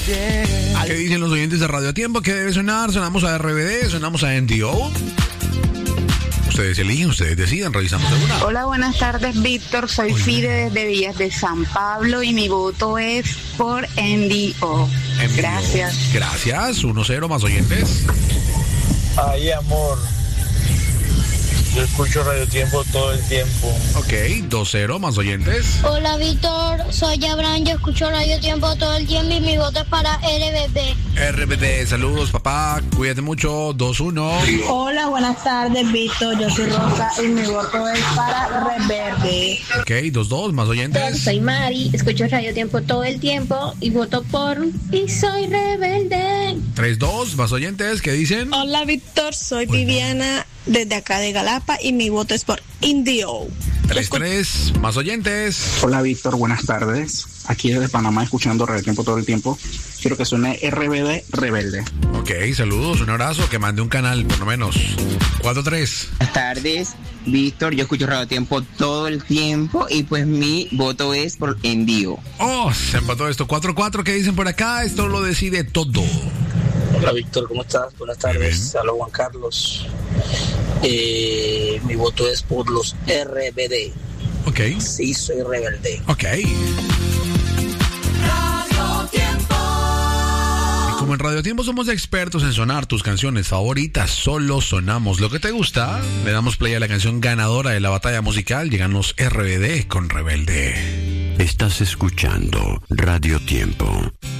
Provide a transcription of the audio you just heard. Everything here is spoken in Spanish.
¿Qué dicen los oyentes de Radio Tiempo? ¿Qué debe sonar? ¿Sonamos a RBD? ¿Sonamos a NDO? Ustedes eligen, ustedes deciden, revisamos alguna. Hola, buenas tardes, Víctor. Soy Fide desde Villas de San Pablo y mi voto es por NDO. Gracias. Gracias. 1-0, más oyentes. Ay, amor. Yo escucho Radio Tiempo todo el tiempo. Ok, 2-0, más oyentes. Hola, Víctor. Soy Abraham. Yo escucho Radio Tiempo todo el tiempo y mi voto es para RBD. RBD, saludos, papá. Cuídate mucho. 2-1. Hola, buenas tardes, Víctor. Yo soy Rosa y mi voto es para Reverde. Ok, 2-2, más oyentes. Soy Mari. Escucho Radio Tiempo todo el tiempo y voto por Y soy rebelde. 3-2, más oyentes. ¿Qué dicen? Hola, Víctor. Soy Viviana desde acá de Galapa y mi voto es por NDO. 3-3, más oyentes. Hola, Víctor, buenas tardes. Aquí desde Panamá escuchando Radio Tiempo todo el tiempo. Quiero que suene RBD Rebelde. Ok, saludos, un abrazo, que mande un canal por lo menos. 4-3. Buenas tardes, Víctor. Yo escucho Radio Tiempo todo el tiempo y pues mi voto es por NDO. Oh, se empató esto. 4-4, ¿qué dicen por acá? Esto lo decide todo. Hola, Víctor, ¿cómo estás? Buenas tardes. Hola, Juan Carlos. Mi voto es por los RBD. Ok. Sí, soy rebelde. Ok. Como en Radio Tiempo somos expertos en sonar tus canciones favoritas, solo sonamos lo que te gusta. Le damos play a la canción ganadora de la batalla musical. Llegan los RBD con Rebelde. Estás escuchando Radio Tiempo.